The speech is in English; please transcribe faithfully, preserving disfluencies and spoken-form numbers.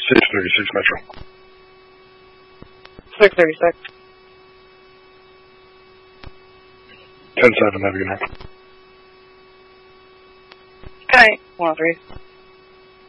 six thirty-six Metro. six thirty-six. ten seven, have a good night. Good night, one oh three.